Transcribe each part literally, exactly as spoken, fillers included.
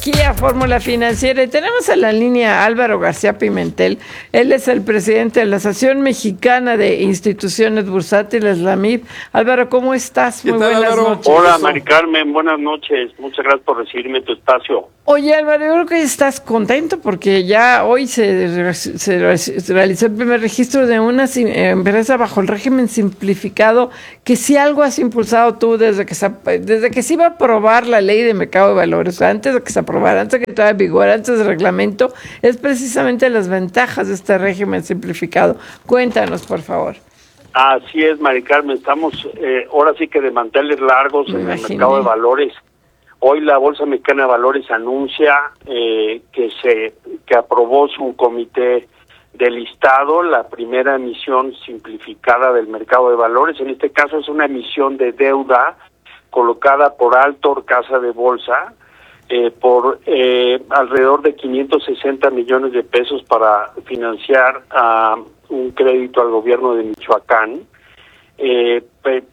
aquí a Fórmula Financiera y tenemos en la línea a Álvaro García Pimentel. Él es el presidente de la Asociación Mexicana de Instituciones Bursátiles, la M I B. Álvaro, ¿cómo estás? Muy buenas Álvaro? noches. Hola, Mari Carmen, buenas noches. Muchas gracias por recibirme en tu espacio. Oye, Álvaro, yo creo que estás contento porque ya hoy se, se, se realizó el primer registro de una empresa bajo el régimen simplificado, que si algo has impulsado tú desde que se, desde que se iba a aprobar la ley de mercado de valores, antes de que se aprobara, antes de que entrara en vigor, antes del reglamento, es precisamente las ventajas de este régimen simplificado. Cuéntanos, por favor. Así es, Mari Carmen, estamos eh, ahora sí que de manteles largos Me en imaginé. el mercado de valores. Hoy la Bolsa Mexicana de Valores anuncia eh, que se que aprobó su comité de listado la primera emisión simplificada del mercado de valores. En este caso es una emisión de deuda colocada por Altor Casa de Bolsa eh, por eh, alrededor de quinientos sesenta millones de pesos para financiar uh, un crédito al gobierno de Michoacán. Eh, pues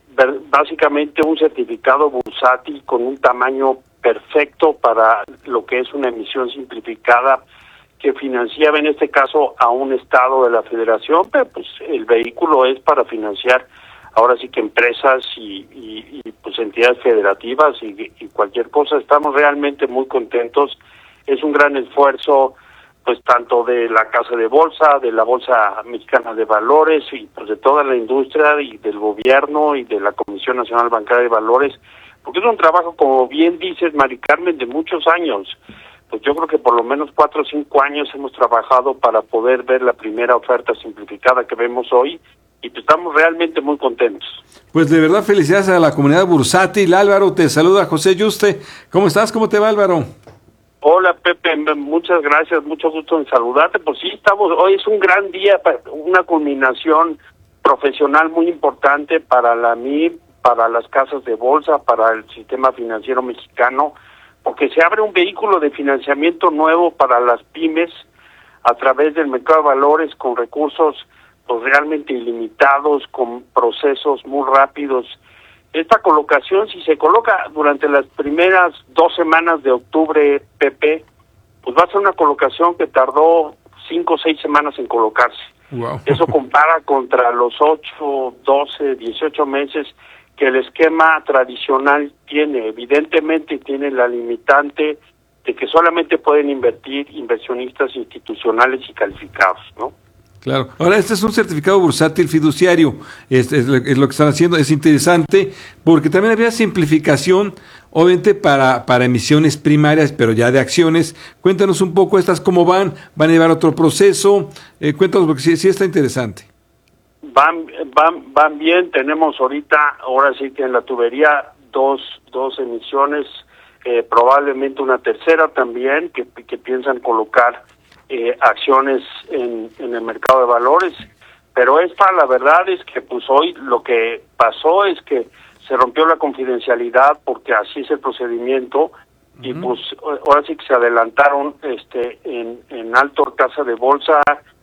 básicamente un certificado bursátil con un tamaño perfecto para lo que es una emisión simplificada que financiaba en este caso a un estado de la federación, pero pues el vehículo es para financiar ahora sí que empresas y, y, y pues entidades federativas y, y cualquier cosa. Estamos realmente muy contentos. Es un gran esfuerzo pues tanto de la Casa de Bolsa, de la Bolsa Mexicana de Valores y pues de toda la industria y del gobierno y de la Comisión Nacional Bancaria de Valores, porque es un trabajo, como bien dices, Mari Carmen, de muchos años. Pues yo creo que por lo menos cuatro o cinco años hemos trabajado para poder ver la primera oferta simplificada que vemos hoy y pues estamos realmente muy contentos. Pues de verdad felicidades a la comunidad bursátil. Álvaro, te saluda José Yuste. ¿Cómo estás? ¿Cómo te va, Álvaro? Hola, Pepe, muchas gracias, mucho gusto en saludarte. Pues sí, estamos, hoy es un gran día, una culminación profesional muy importante para la M I B, para las casas de bolsa, para el sistema financiero mexicano, porque se abre un vehículo de financiamiento nuevo para las pymes a través del mercado de valores con recursos pues realmente ilimitados, con procesos muy rápidos. Esta colocación, si se coloca durante las primeras dos semanas de octubre, Pepe, pues va a ser una colocación que tardó cinco o seis semanas en colocarse. Wow. Eso compara contra los ocho, doce, dieciocho meses que el esquema tradicional tiene. Evidentemente tiene la limitante de que solamente pueden invertir inversionistas institucionales y calificados, ¿no? Claro. Ahora, este es un certificado bursátil fiduciario, es, es, es lo que están haciendo, es interesante, porque también había simplificación, obviamente, para, para emisiones primarias, pero ya de acciones. Cuéntanos un poco estas cómo van, van a llevar otro proceso, eh, cuéntanos, porque sí, sí está interesante. Van, van, van bien, tenemos ahorita, ahora sí que en la tubería, dos, dos emisiones, eh, probablemente una tercera también, que, que piensan colocar Eh, acciones en, en el mercado de valores, pero esta la verdad es que pues hoy lo que pasó es que se rompió la confidencialidad porque así es el procedimiento. Uh-huh. Y pues ahora sí que se adelantaron este en, en Altor Casa de Bolsa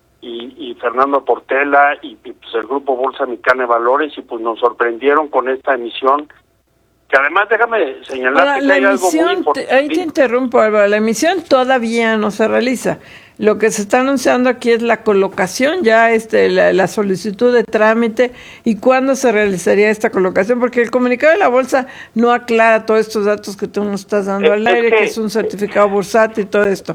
y, y Fernando Portela y, y pues el grupo Bolsa Mexicana de Valores y pues nos sorprendieron con esta emisión. Que además, déjame señalar Ahora, que la hay emisión, algo muy importante. Ahí te interrumpo, Álvaro. La emisión todavía no se realiza. Lo que se está anunciando aquí es la colocación, ya este la, la solicitud de trámite y cuándo se realizaría esta colocación, porque el comunicado de la bolsa no aclara todos estos datos que tú nos estás dando al aire, que, que es un certificado bursátil y todo esto.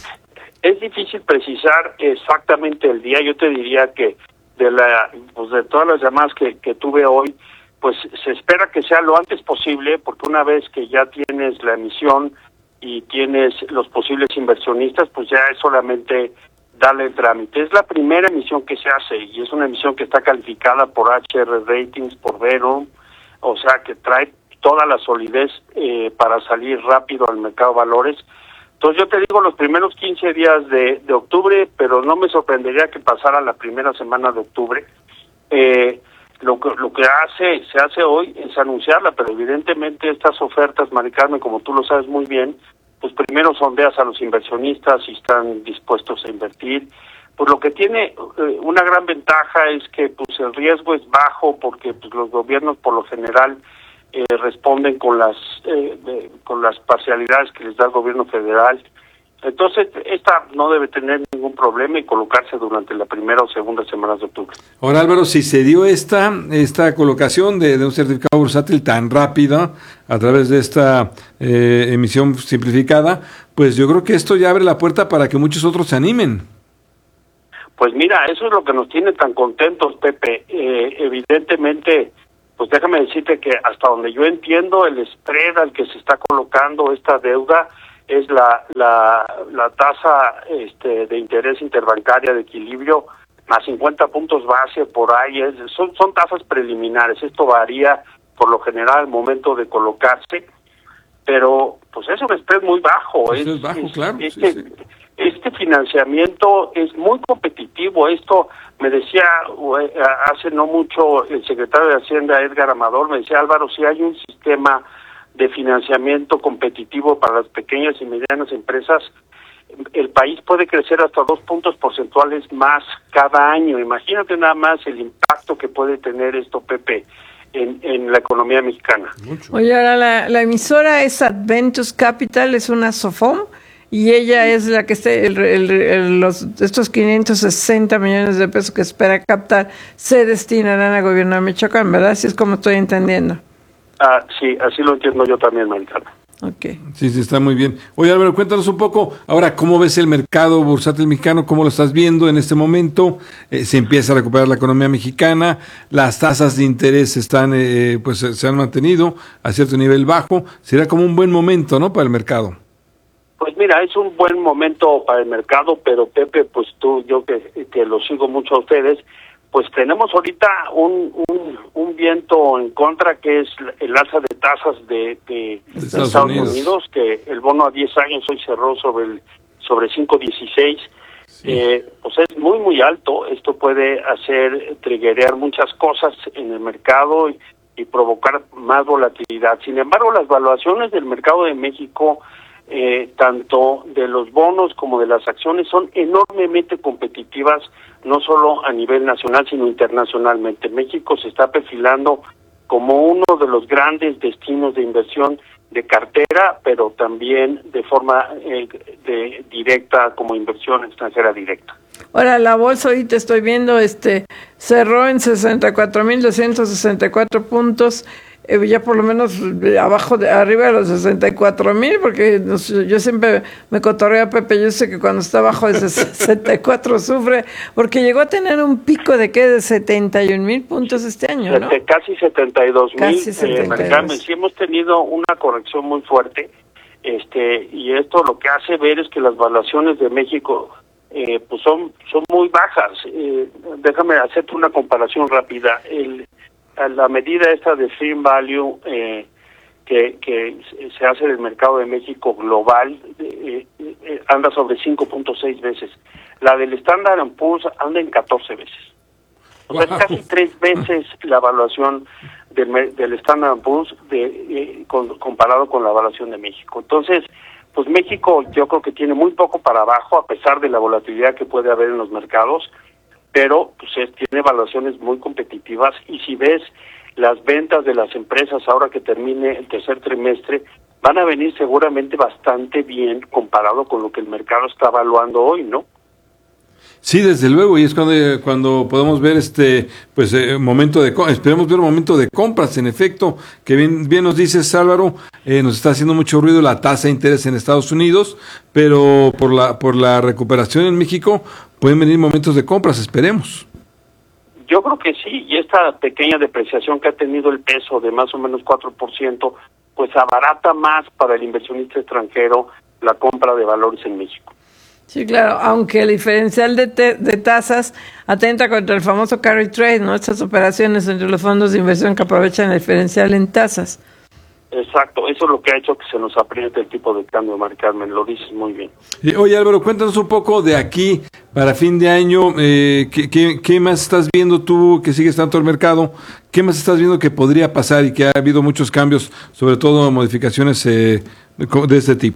Es difícil precisar exactamente el día. Yo te diría que de la pues de todas las llamadas que, que tuve hoy, pues se espera que sea lo antes posible, porque una vez que ya tienes la emisión y tienes los posibles inversionistas, pues ya es solamente darle el trámite. Es la primera emisión que se hace y es una emisión que está calificada por H R Ratings, por Vero, o sea que trae toda la solidez eh, para salir rápido al mercado de valores. Entonces yo te digo los primeros quince días de, de octubre, pero no me sorprendería que pasara la primera semana de octubre. Eh, Lo que lo que hace se hace hoy es anunciarla, pero evidentemente estas ofertas, Mari Carmen, como tú lo sabes muy bien, pues primero sondeas a los inversionistas si están dispuestos a invertir. Pues lo que tiene eh, una gran ventaja es que pues el riesgo es bajo porque pues los gobiernos por lo general eh, responden con las eh, de, con las parcialidades que les da el gobierno federal. Entonces, esta no debe tener ningún problema y colocarse durante la primera o segunda semana de octubre. Ahora, Álvaro, si se dio esta esta colocación de, de un certificado bursátil tan rápida a través de esta eh, emisión simplificada, pues yo creo que esto ya abre la puerta para que muchos otros se animen. Pues mira, eso es lo que nos tiene tan contentos, Pepe. Eh, evidentemente, pues déjame decirte que hasta donde yo entiendo, el spread al que se está colocando esta deuda es la la, la tasa este, de interés interbancaria de equilibrio más cincuenta puntos base por ahí. Es, son, son tasas preliminares. Esto varía por lo general al momento de colocarse, pero pues es un spread muy bajo. Pues es, es bajo, es, claro. Este, sí, sí. este financiamiento es muy competitivo. Esto me decía hace no mucho el secretario de Hacienda, Edgar Amador, me decía, Álvaro, si hay un sistema de financiamiento competitivo para las pequeñas y medianas empresas, el país puede crecer hasta dos puntos porcentuales más cada año. Imagínate nada más el impacto que puede tener esto, Pepe, en, en la economía mexicana. Mucho. Oye, ahora la, la emisora es Adventus Capital, es una SOFOM, y ella es la que esté, el, el, el, los, estos quinientos sesenta millones de pesos que espera captar se destinarán al gobierno de Michoacán, ¿verdad? Así es como estoy entendiendo. Ah, sí, así lo entiendo yo también, Maritana. Okay. Sí, sí, está muy bien. Oye, Álvaro, cuéntanos un poco, ahora, ¿cómo ves el mercado bursátil mexicano? ¿Cómo lo estás viendo en este momento? Eh, ¿Se empieza a recuperar la economía mexicana? ¿Las tasas de interés están, eh, pues, se han mantenido a cierto nivel bajo? Será como un buen momento, ¿no?, para el mercado. Pues mira, es un buen momento para el mercado, pero Pepe, pues tú, yo que, que lo sigo mucho a ustedes, pues tenemos ahorita un, un, un viento en contra, que es el alza de tasas de, de Estados, Estados Unidos. Unidos, que el bono a diez años hoy cerró sobre el sobre cinco dieciséis. Sí. Eh, pues es muy, muy alto. Esto puede hacer triggerear muchas cosas en el mercado y, y provocar más volatilidad. Sin embargo, las valuaciones del mercado de México, eh, tanto de los bonos como de las acciones, son enormemente competitivas, no solo a nivel nacional, sino internacionalmente. México se está perfilando como uno de los grandes destinos de inversión de cartera, pero también de forma eh, de directa, como inversión extranjera directa. Ahora, la bolsa ahorita estoy viendo, este cerró en sesenta y cuatro mil doscientos sesenta y cuatro puntos, eh, ya por lo menos abajo, de arriba de los sesenta y cuatro mil, porque no sé, yo siempre me cotorreo a Pepe, yo sé que cuando está abajo de sesenta y cuatro sufre, porque llegó a tener un pico de que de setenta y un mil puntos este año, ¿no? Casi setenta y dos mil, eh, sí hemos tenido una corrección muy fuerte, este y esto lo que hace ver es que las valuaciones de México eh, pues son son muy bajas. Eh, déjame hacerte una comparación rápida. El la medida esta de Fair Value eh, que, que se hace en el mercado de México global eh, eh, anda sobre cinco punto seis veces. La del Standard and Poor's anda en catorce veces. O sea, wow. Es casi tres veces la evaluación del, del Standard and Poor's de, eh, con, comparado con la evaluación de México. Entonces, pues México yo creo que tiene muy poco para abajo, a pesar de la volatilidad que puede haber en los mercados, pero pues es, tiene evaluaciones muy competitivas, y si ves las ventas de las empresas ahora que termine el tercer trimestre, van a venir seguramente bastante bien comparado con lo que el mercado está evaluando hoy, ¿no? Sí, desde luego, y es cuando cuando podemos ver este pues eh, momento de esperemos ver un momento de compras, en efecto, que bien bien nos dices, Álvaro, eh, nos está haciendo mucho ruido la tasa de interés en Estados Unidos, pero por la por la recuperación en México pueden venir momentos de compras, esperemos. Yo creo que sí, y esta pequeña depreciación que ha tenido el peso de más o menos cuatro por ciento, pues abarata más para el inversionista extranjero la compra de valores en México. Sí, claro, aunque el diferencial de, te, de tasas atenta contra el famoso carry trade, ¿no? Estas operaciones entre los fondos de inversión que aprovechan el diferencial en tasas. Exacto, eso es lo que ha hecho que se nos apriete el tipo de cambio, Mari Carmen, lo dices muy bien. Oye, Álvaro, cuéntanos un poco de aquí para fin de año, eh, ¿qué, qué, qué más estás viendo tú que sigues tanto el mercado? ¿Qué más estás viendo que podría pasar y que ha habido muchos cambios, sobre todo modificaciones eh, de, de este tipo?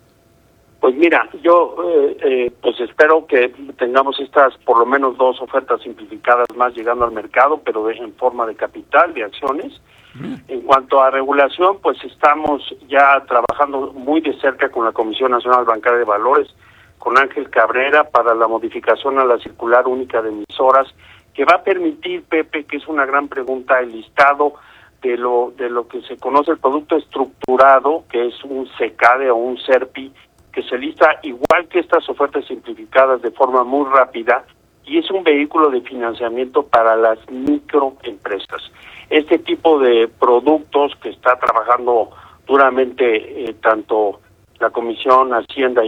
Pues mira, yo eh, eh, pues espero que tengamos estas por lo menos dos ofertas simplificadas más llegando al mercado, pero de, en forma de capital, de acciones. En cuanto a regulación, pues estamos ya trabajando muy de cerca con la Comisión Nacional Bancaria de Valores, con Ángel Cabrera, para la modificación a la circular única de emisoras, que va a permitir, Pepe, que es una gran pregunta, el listado de lo de lo que se conoce el producto estructurado, que es un SECADE o un SERPI, que se lista igual que estas ofertas simplificadas de forma muy rápida, y es un vehículo de financiamiento para las microempresas. Este tipo de productos que está trabajando duramente eh, tanto la Comisión Hacienda